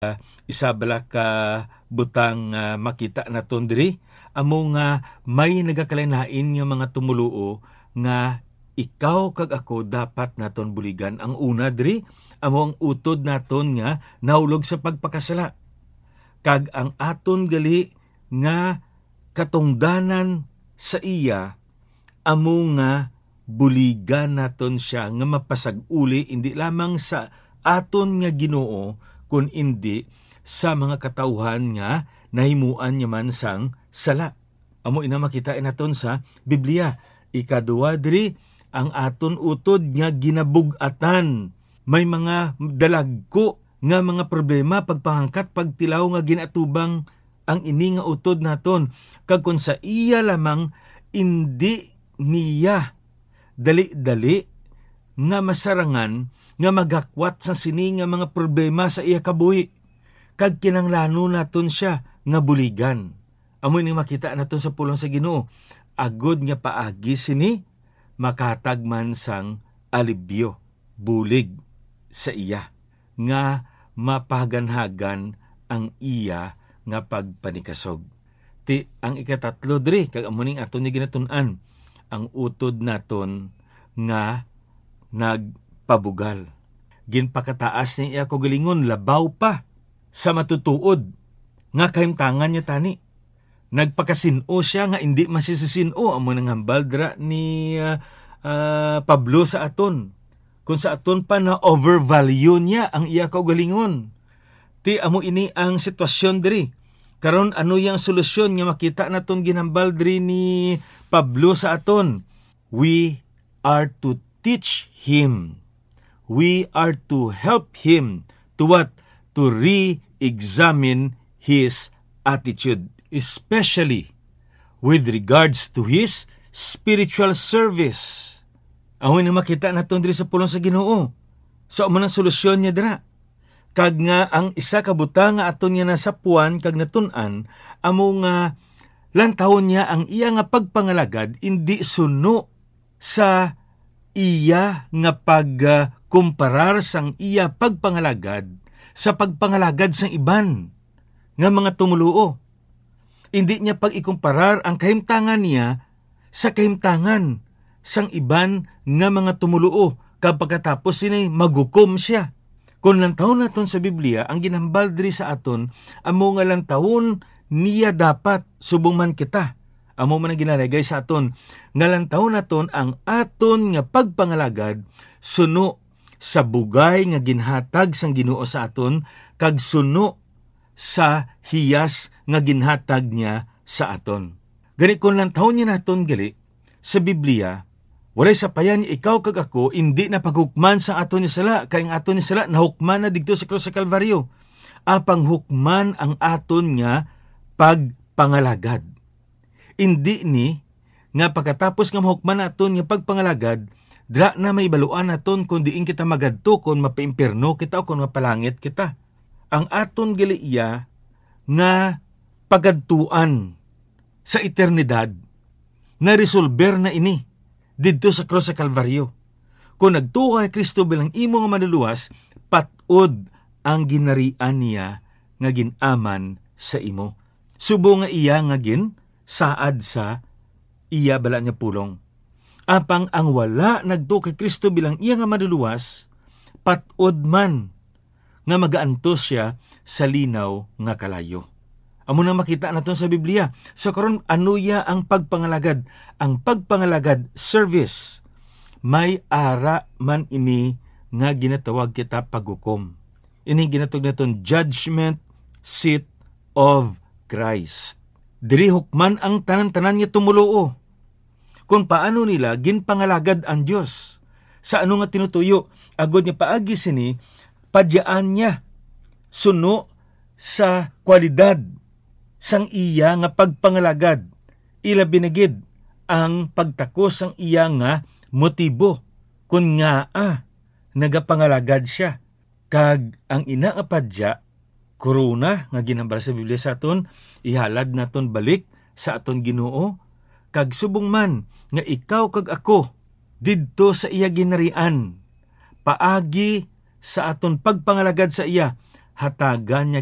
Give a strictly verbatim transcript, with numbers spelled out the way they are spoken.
isa bala ka butang uh, makita naton diri amo nga may nagakalain-lain nga mga tumuluo nga ikaw kag ako dapat naton buligan. Ang una diri amo ang utod naton nga nahulog sa pagpakasala, kag ang aton gali nga katungdanan sa iya amo nga buligan naton siya nga mapasag-uli hindi lamang sa aton nga Ginoo kun indi sa mga katawhan nga nahimuan niya man sang sala. Amo ina makita naton sa Biblia. Ikaduwa diri ang aton utod nga ginabug-atan. May mga dalagko nga mga problema pagpahangkat pagtilaw nga ginatubang ang ini nga utod naton. Kag kun sa iya lamang indi niya dali-dali nga masarangan nga magakwat sa sini nga mga problema sa iya kabuhi. Kag kinanglano naton siya nga buligan. Amo ni makita naton sa pulong sa Ginoo. Agod nga paagi sini makatag man sang alibyo, bulig sa iya nga mapaganhagan ang iya nga pagpanikasog. Ti ang ikatatlo diri kag amo ning aton ni ginatun-an ang utod naton nga nagpabugal. Ginpakataas ni iya kagalingon labaw pa sa matutuod nga kahimtangan niya tani. Nagpakasin-o siya nga hindi masisisin-o amo nang hambal dira ni uh, uh, Pablo sa aton. Kung sa aton pa na overvalue niya ang iya kagalingon. Ti amo ini ang sitwasyon diri. Karon ano yang solusyon nga makita naton ginhambal diri ni Pablo sa aton? We are to teach him. We are to help him to what? To re-examine his attitude, especially with regards to his spiritual service. Ang na makita naton diri sa pulong sa Ginoo. So amo nang solusyon niya dira. Kag nga ang isa ka butang nga aton niya nasapuan kag natun-an amo nga lantawon niya ang iya nga pagpangalagad indi suno sa iya nga pagkumparar uh, sang iya pagpangalagad sa pagpangalagad sang iban nga mga tumuluo. Hindi niya pag-ikumparar ang kahimtangan niya sa kahimtangan sang iban nga mga tumuluo kapag katapos sinay magukom siya. Kung lantawon naton sa Biblia, ang ginhambal diri sa aton, amo nga lantawon niya dapat subong man kita. Amo man ang ginalagay sa aton, nga lantawon naton ang aton nga pagpangalagad suno sa bugay nga ginhatag sang Ginoo sa aton kag suno sa hiyas nga ginhatag niya sa aton. Gani kung lantawon niya naton gali sa Biblia, walay sapayan ikaw kag ako indi na paghukman sa aton ni sala kay ang aton ni sala nahukman na didto sa krus sa Kalbaryo. Apang hukman ang aton nga pagpangalagad. Indi ni nga pagkatapos nga mahukman naton nga pagpangalagad, dra na may baluan naton kung diin kita magadto kung mapaimpierno kita o kung mapalangit kita. Ang aton gali iya nga pagadtuan sa eternidad na resolver na ini didto sa krus sa Kalbaryo. Kung nagtuo kay Kristo bilang imo nga manluluwas, patod ang ginarian niya nga ginaman sa imo. Subo nga iya nga gin saad sa iya bala nga pulong. Apang ang wala nagtuo kay Kristo bilang iya nga manluluwas, patod man nga magaantos siya sa linaw nga kalayo. Amo na makita naton sa Biblia. So karon ano ya ang pagpangalagad? Ang pagpangalagad service. May ara man ini nga ginatawag kita paghukom. Ini ginatawag naton judgment seat of Christ. Diri hukman ang tanan-tanan nga tumuluo. Kung paano nila ginpangalagad ang Dios. Sa ano nga tinutuyo? Agod niya paagi sini padyaan niya suno sa kwalidad sang iya nga pagpangalagad. Ila binagid ang pagtakos sang iya nga motibo. Kung nga ah, nagapangalagad siya. Kag ang ina nga padya, korona nga ginambal sa Biblia sa aton, ihalad naton balik sa aton Ginoo. Kag subong man nga ikaw kag ako didto sa iya ginarian. Paagi sa aton pagpangalagad sa iya, hatagan niya